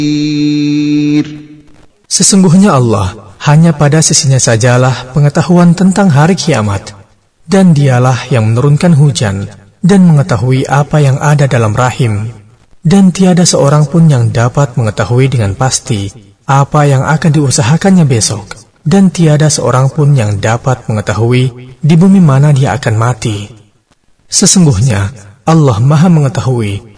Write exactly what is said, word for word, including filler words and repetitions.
Sesungguhnya Allah, hanya pada sisinya sajalah pengetahuan tentang hari kiamat, dan dialah yang menurunkan hujan dan mengetahui apa yang ada dalam rahim, dan tiada seorang pun yang dapat mengetahui dengan pasti apa yang akan diusahakannya besok, dan tiada seorang pun yang dapat mengetahui di bumi mana dia akan mati. Sesungguhnya Allah Maha mengetahui